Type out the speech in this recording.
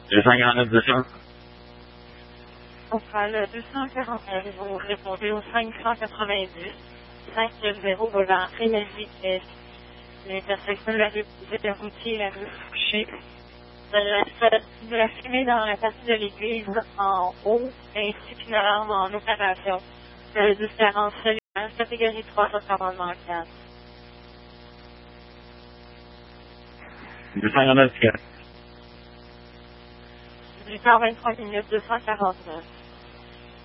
249 200. On fera le 241, vous répondez au 590, 50 boulevard Énergie Est, l'intersection de la rue Routier et la rue Fouché. De la fumée dans la partie de l'église en haut, ainsi qu'une alarme en opération. Le 1040 cellulaire, catégorie 3, commandement 4. 249 4. 8h23 minutes 249.